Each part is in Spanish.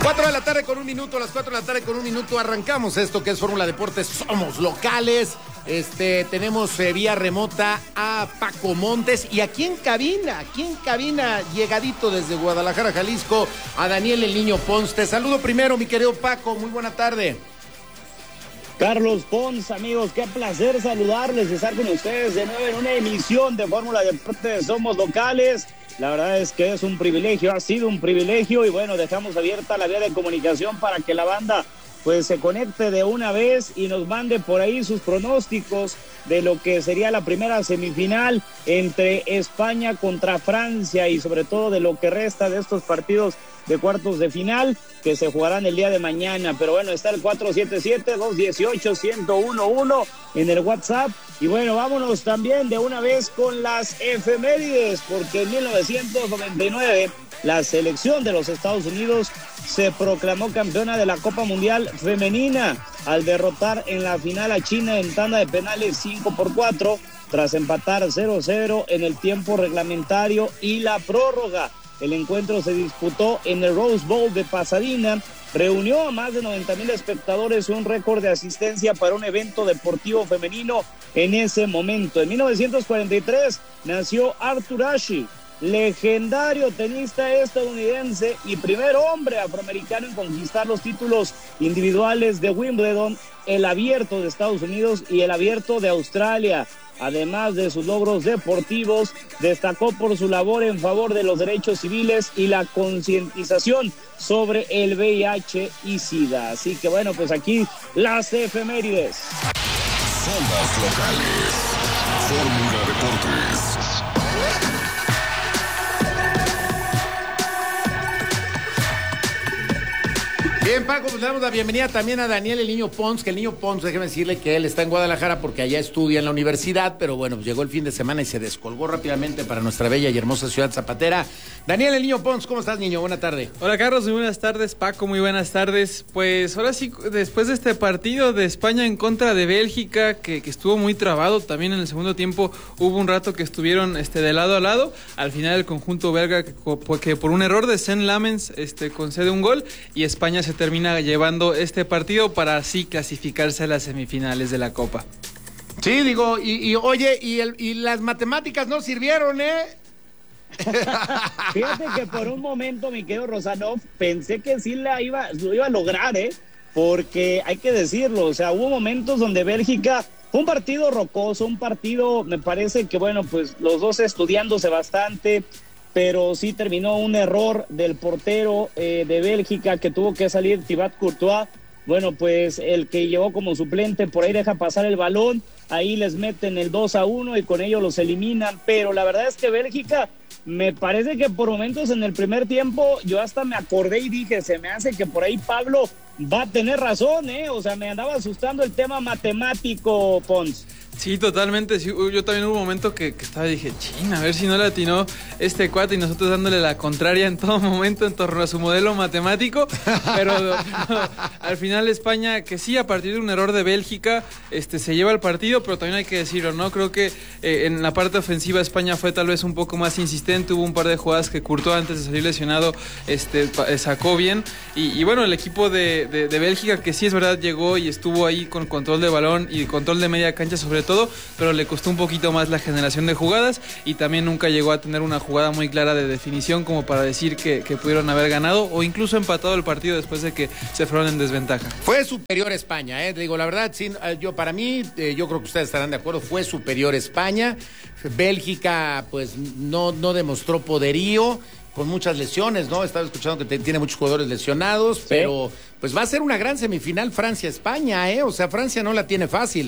4 de la tarde con un minuto, las 4 de la tarde con un minuto arrancamos esto que es Fórmula Deportes, somos locales. Tenemos vía remota a Paco Montes y aquí en cabina, llegadito desde Guadalajara, Jalisco, a Daniel el Niño Pons. Te saludo primero, mi querido Paco, muy buena tarde. Carlos Pons, amigos, qué placer saludarles y estar con ustedes de nuevo en una emisión de Fórmula Deportes Somos Locales. La verdad es que es un privilegio, ha sido un privilegio y bueno, dejamos abierta la vía de comunicación para que la banda pues se conecte de una vez y nos mande por ahí sus pronósticos de lo que sería la primera semifinal entre España contra Francia y sobre todo de lo que resta de estos partidos de cuartos de final que se jugarán el día de mañana. Pero bueno, está el 477-218-1011 en el WhatsApp. Y bueno, vámonos también de una vez con las efemérides, porque en 1999 la selección de los Estados Unidos se proclamó campeona de la Copa Mundial Femenina al derrotar en la final a China en tanda de penales 5-4 tras empatar 0-0 en el tiempo reglamentario y la prórroga. El encuentro se disputó en el Rose Bowl de Pasadena, reunió a más de 90,000 espectadores, un récord de asistencia para un evento deportivo femenino en ese momento. En 1943 nació Arthur Ashe, legendario tenista estadounidense y primer hombre afroamericano en conquistar los títulos individuales de Wimbledon, el Abierto de Estados Unidos y el Abierto de Australia. Además de sus logros deportivos, destacó por su labor en favor de los derechos civiles y la concientización sobre el VIH y SIDA. Así que bueno, pues aquí las efemérides. Somos locales. Fórmula Deportes. Bien, Paco, pues le damos la bienvenida también a Daniel el Niño Pons, que el Niño Pons, déjeme decirle que él está en Guadalajara porque allá estudia en la universidad, pero bueno, pues llegó el fin de semana y se descolgó rápidamente para nuestra bella y hermosa ciudad zapatera. Daniel el Niño Pons, ¿cómo estás, niño? Buena tarde. Hola, Carlos, muy buenas tardes. Paco, muy buenas tardes. Pues ahora sí, después de este partido de España en contra de Bélgica, que estuvo muy trabado, también en el segundo tiempo hubo un rato que estuvieron de lado a lado. Al final el conjunto belga, que por un error de Sean Lamens concede un gol y España se termina llevando este partido para así clasificarse a las semifinales de la Copa. Sí, digo, oye, y las matemáticas no sirvieron, ¿eh? Fíjate que por un momento, mi querido Rosanov, pensé que sí lo iba a lograr, porque hay que decirlo, o sea, hubo momentos donde Bélgica fue un partido rocoso, un partido, me parece que bueno, pues los dos estudiándose bastante, pero sí terminó un error del portero de Bélgica que tuvo que salir, Thibaut Courtois. Bueno, pues el que llevó como suplente por ahí deja pasar el balón, ahí les meten el 2-1 y con ello los eliminan, pero la verdad es que Bélgica, me parece que por momentos en el primer tiempo yo hasta me acordé y dije, se me hace que por ahí Pablo va a tener razón, o sea, me andaba asustando el tema matemático, Pons. Sí, totalmente. Sí, yo también hubo un momento que estaba, dije, a ver si no le atinó este cuate y nosotros dándole la contraria en todo momento en torno a su modelo matemático, pero al final España, que sí, a partir de un error de Bélgica, se lleva el partido, pero también hay que decirlo, ¿no? Creo que en la parte ofensiva España fue tal vez un poco más insistente, hubo un par de jugadas que Courtois antes de salir lesionado sacó bien, y bueno, el equipo de Bélgica, que sí es verdad, llegó y estuvo ahí con control de balón y control de media cancha sobre todo, pero le costó un poquito más la generación de jugadas y también nunca llegó a tener una jugada muy clara de definición como para decir que pudieron haber ganado o incluso empatado el partido después de que se fueron en desventaja. Fue superior España, digo, la verdad, sí, yo creo que ustedes estarán de acuerdo, fue superior España. Bélgica pues no demostró poderío, con muchas lesiones, ¿no? Estaba escuchando que tiene muchos jugadores lesionados, ¿sí? Pero pues va a ser una gran semifinal Francia-España, o sea, Francia no la tiene fácil.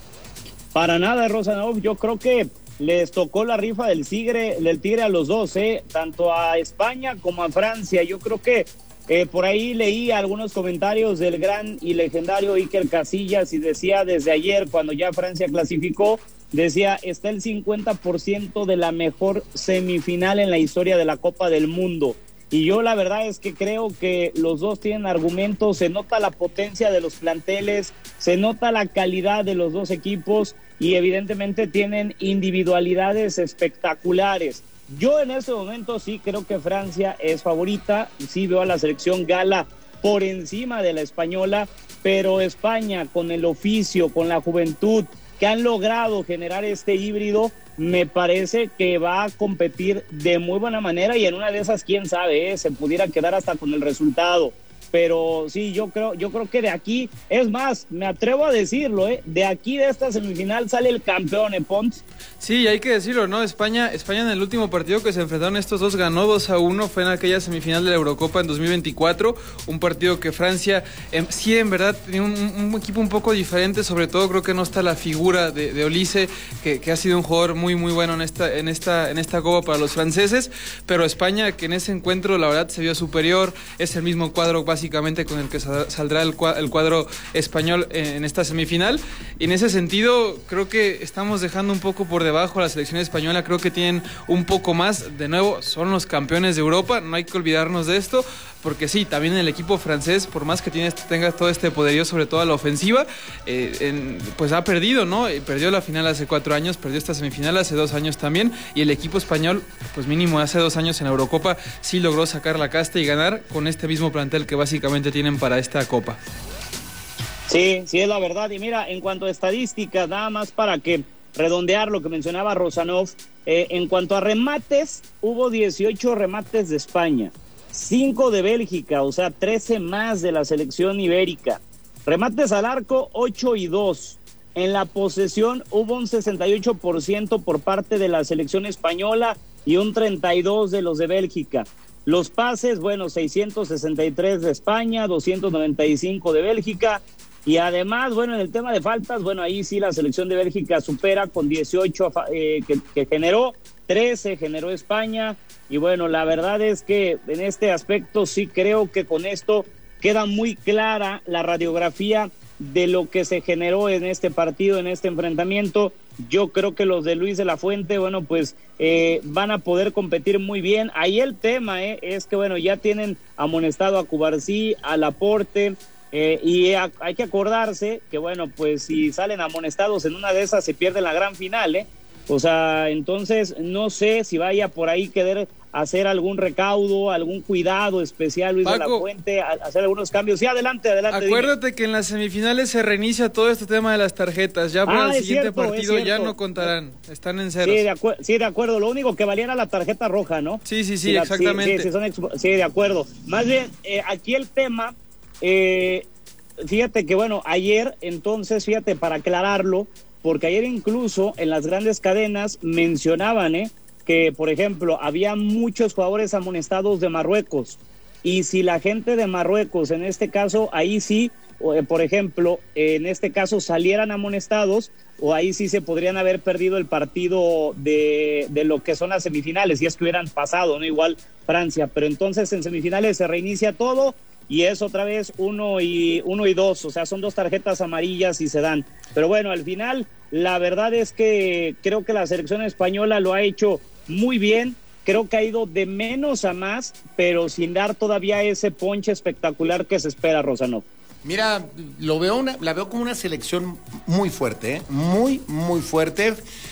Para nada, Rosanov, yo creo que les tocó la rifa del tigre a los dos, tanto a España como a Francia. Yo creo que por ahí leí algunos comentarios del gran y legendario Iker Casillas y decía desde ayer, cuando ya Francia clasificó, decía, está el 50% de la mejor semifinal en la historia de la Copa del Mundo. Y yo la verdad es que creo que los dos tienen argumentos, se nota la potencia de los planteles, se nota la calidad de los dos equipos y evidentemente tienen individualidades espectaculares. Yo en este momento sí creo que Francia es favorita, sí veo a la selección gala por encima de la española, pero España con el oficio, con la juventud que han logrado generar este híbrido, me parece que va a competir de muy buena manera y en una de esas, quién sabe, se pudiera quedar hasta con el resultado. Pero sí, yo creo que de aquí, es más, me atrevo a decirlo, de aquí de esta semifinal sale el campeón, Pons. Sí, hay que decirlo, ¿no? España en el último partido que se enfrentaron estos dos ganó 2-1, fue en aquella semifinal de la Eurocopa en 2024, un partido que Francia, sí, en verdad, tenía un equipo un poco diferente, sobre todo creo que no está la figura de Olise, que ha sido un jugador muy, muy bueno en esta Copa para los franceses, pero España, que en ese encuentro, la verdad, se vio superior, es el mismo cuadro básicamente con el que saldrá el cuadro español en esta semifinal, y en ese sentido, creo que estamos dejando un poco por debajo a la selección española, creo que tienen un poco más, de nuevo, son los campeones de Europa, no hay que olvidarnos de esto, porque sí, también el equipo francés, por más que tenga todo este poderío, sobre todo a la ofensiva, pues ha perdido, ¿no? Perdió la final hace 4 años, perdió esta semifinal hace 2 años también, y el equipo español, pues mínimo hace 2 años en la Eurocopa, sí logró sacar la casta y ganar con este mismo plantel que básicamente tienen para esta Copa. Sí, sí es la verdad, y mira, en cuanto a estadísticas, nada más para que redondear lo que mencionaba Rosanov, en cuanto a remates, hubo 18 remates de España, 5 de Bélgica, o sea, 13 más de la selección ibérica. Remates al arco, 8 y 2. En la posesión hubo un 68% por parte de la selección española y un 32% de los de Bélgica. Los pases, bueno, 663 de España, 295 de Bélgica. Y además, bueno, en el tema de faltas, bueno, ahí sí la selección de Bélgica supera con 18 que generó, 13 generó España. Y bueno, la verdad es que en este aspecto sí creo que con esto queda muy clara la radiografía de lo que se generó en este partido, en este enfrentamiento. Yo creo que los de Luis de la Fuente, bueno, pues van a poder competir muy bien. Ahí el tema es que, bueno, ya tienen amonestado a Cubarsí, a Laporte, y hay que acordarse que, bueno, pues si salen amonestados en una de esas se pierde la gran final, O sea, entonces no sé si vaya por ahí querer hacer algún recaudo, algún cuidado especial Luis de la Fuente, hacer algunos cambios. Sí, adelante. Acuérdate dime. Que en las semifinales se reinicia todo este tema de las tarjetas. Ya para el siguiente partido ya no contarán. Están en ceros. Sí, de acuerdo. Lo único que valiera la tarjeta roja, ¿no? Sí, exactamente. Sí, de acuerdo. Más bien, aquí el tema, fíjate que, bueno, ayer, entonces, fíjate, para aclararlo, porque ayer incluso en las grandes cadenas mencionaban, que, por ejemplo, había muchos jugadores amonestados de Marruecos, y si la gente de Marruecos, en este caso, ahí sí, por ejemplo, en este caso salieran amonestados, o ahí sí se podrían haber perdido el partido de lo que son las semifinales, si es que hubieran pasado, ¿no? Igual Francia, pero entonces en semifinales se reinicia todo, y es otra vez 1 y 2, o sea, son 2 tarjetas amarillas y se dan. Pero bueno, al final, la verdad es que creo que la selección española lo ha hecho muy bien, creo que ha ido de menos a más, pero sin dar todavía ese ponche espectacular que se espera, Rosanov. Mira, la veo como una selección muy fuerte, muy, muy fuerte.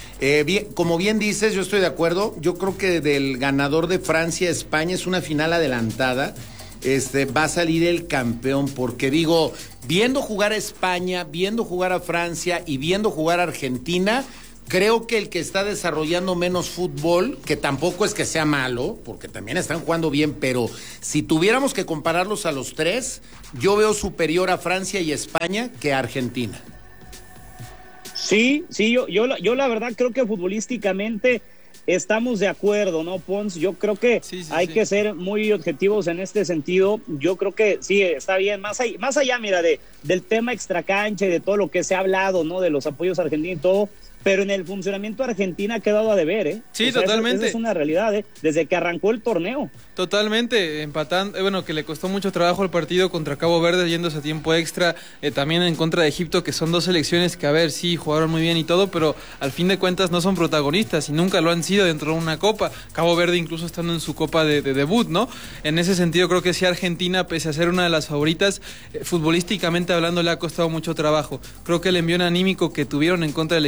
Como bien dices, yo estoy de acuerdo, yo creo que del ganador de Francia-España es una final adelantada. Va a salir el campeón, porque digo, viendo jugar a España, viendo jugar a Francia y viendo jugar a Argentina, creo que el que está desarrollando menos fútbol, que tampoco es que sea malo, porque también están jugando bien, pero si tuviéramos que compararlos a los 3, yo veo superior a Francia y España que a Argentina. Sí, yo la verdad creo que futbolísticamente estamos de acuerdo, ¿no, Pons? Yo creo que hay que ser muy objetivos en este sentido. Yo creo que sí, está bien. Más allá, mira, del tema extracancha y de todo lo que se ha hablado, ¿no? De los apoyos argentinos y todo. Pero en el funcionamiento Argentina ha quedado a deber, Sí, o sea, totalmente. Esa es una realidad, desde que arrancó el torneo. Totalmente, empatando, bueno, que le costó mucho trabajo el partido contra Cabo Verde, yéndose a tiempo extra, también en contra de Egipto, que son 2 selecciones que, a ver, sí, jugaron muy bien y todo, pero al fin de cuentas no son protagonistas y nunca lo han sido dentro de una copa. Cabo Verde incluso estando en su copa de debut, ¿no? En ese sentido creo que sí, Argentina, pese a ser una de las favoritas, futbolísticamente hablando, le ha costado mucho trabajo. Creo que el envión anímico que tuvieron en contra del equipo de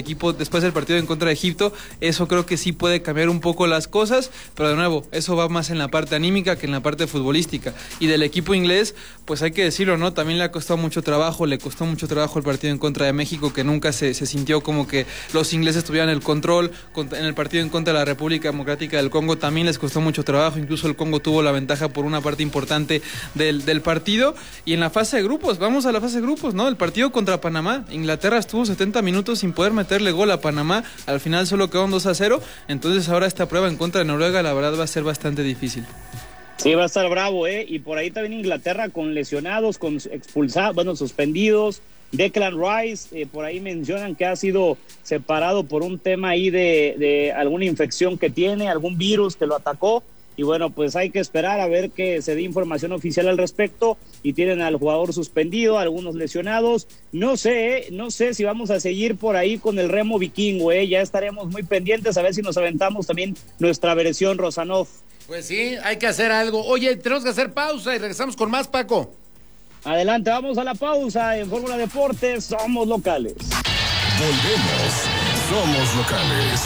después del partido en contra de Egipto, eso creo que sí puede cambiar un poco las cosas, pero de nuevo, eso va más en la parte anímica que en la parte futbolística. Y del equipo inglés, pues hay que decirlo, ¿no? También le ha costado mucho trabajo, el partido en contra de México, que nunca se sintió como que los ingleses tuvieran el control. En el partido en contra de la República Democrática del Congo también les costó mucho trabajo, incluso el Congo tuvo la ventaja por una parte importante del partido. Y en la fase de grupos, vamos a la fase de grupos, ¿no? El partido contra Panamá, Inglaterra estuvo 70 minutos sin poder meterle gol a Panamá, al final solo quedó 2-0, entonces ahora esta prueba en contra de Noruega la verdad va a ser bastante difícil. Sí, va a estar bravo, y por ahí también Inglaterra con lesionados, con expulsados, suspendidos. Declan Rice, por ahí mencionan que ha sido separado por un tema ahí de alguna infección que tiene, algún virus que lo atacó. Y bueno, pues hay que esperar a ver que se dé información oficial al respecto. Y tienen al jugador suspendido, algunos lesionados. No sé si vamos a seguir por ahí con el remo vikingo, ya estaremos muy pendientes a ver si nos aventamos también nuestra versión Rosanov. Pues sí, hay que hacer algo. Oye, tenemos que hacer pausa y regresamos con más, Paco. Adelante, vamos a la pausa en Fórmula Deportes, somos locales. Volvemos, somos locales.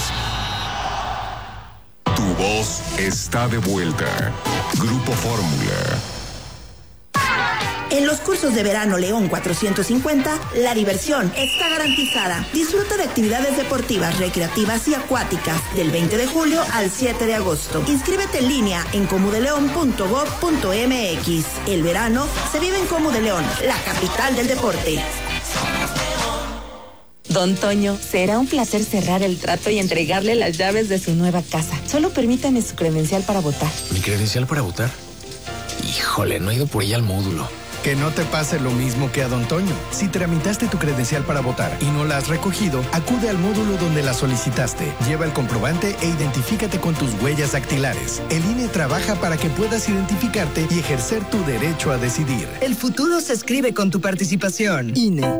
Tu voz está de vuelta. Grupo Fórmula. En los cursos de verano León 450, la diversión está garantizada. Disfruta de actividades deportivas, recreativas y acuáticas del 20 de julio al 7 de agosto. Inscríbete en línea en comudeleon.gov.mx. El verano se vive en Comu de León, la capital del deporte. Don Toño, será un placer cerrar el trato y entregarle las llaves de su nueva casa. Solo permítame su credencial para votar. ¿Mi credencial para votar? Híjole, no he ido por ella al módulo. Que no te pase lo mismo que a Don Toño. Si tramitaste tu credencial para votar y no la has recogido, acude al módulo donde la solicitaste. Lleva el comprobante e identifícate con tus huellas dactilares. El INE trabaja para que puedas identificarte y ejercer tu derecho a decidir. El futuro se escribe con tu participación. INE.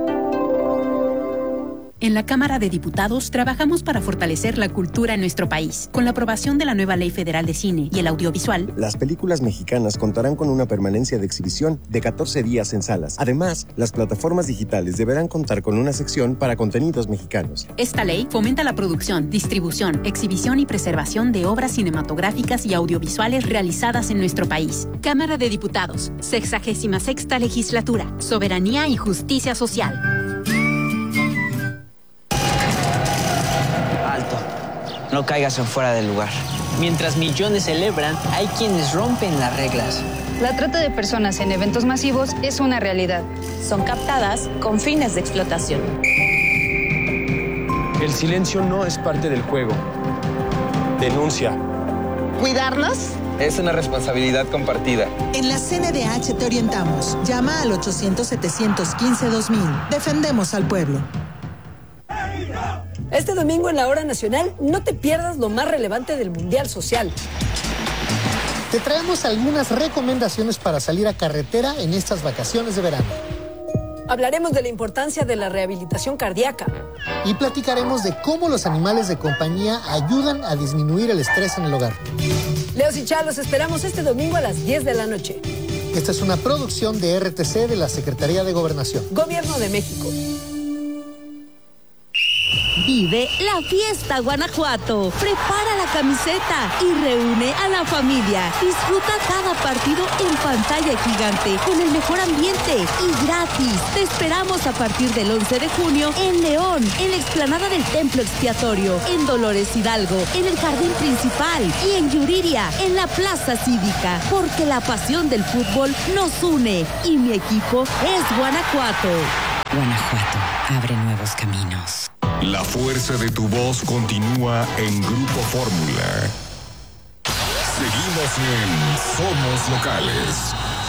En la Cámara de Diputados trabajamos para fortalecer la cultura en nuestro país. Con la aprobación de la nueva Ley Federal de Cine y el Audiovisual, las películas mexicanas contarán con una permanencia de exhibición de 14 días en salas. Además, las plataformas digitales deberán contar con una sección para contenidos mexicanos. Esta ley fomenta la producción, distribución, exhibición y preservación de obras cinematográficas y audiovisuales realizadas en nuestro país. Cámara de Diputados, 66ª Legislatura, Soberanía y Justicia Social. No caigas en fuera del lugar. Mientras millones celebran, hay quienes rompen las reglas. La trata de personas en eventos masivos es una realidad. Son captadas con fines de explotación. El silencio no es parte del juego. Denuncia. ¿Cuidarnos? Es una responsabilidad compartida. En la CNDH te orientamos. Llama al 800-715-2000. Defendemos al pueblo. Este domingo en la Hora Nacional no te pierdas lo más relevante del Mundial Social. Te traemos algunas recomendaciones para salir a carretera en estas vacaciones de verano. Hablaremos de la importancia de la rehabilitación cardíaca. Y platicaremos de cómo los animales de compañía ayudan a disminuir el estrés en el hogar. Leos y Chá, los esperamos este domingo a las 10 de la noche. Esta es una producción de RTC de la Secretaría de Gobernación. Gobierno de México. Vive la fiesta Guanajuato. Prepara la camiseta y reúne a la familia. Disfruta cada partido en pantalla gigante con el mejor ambiente y gratis. Te esperamos a partir del 11 de junio en León, en la explanada del Templo Expiatorio, en Dolores Hidalgo, en el Jardín Principal y en Yuriria, en la Plaza Cívica. Porque la pasión del fútbol nos une y mi equipo es Guanajuato. Guanajuato abre nuevos caminos. La fuerza de tu voz continúa en Grupo Fórmula. Seguimos en Somos Locales.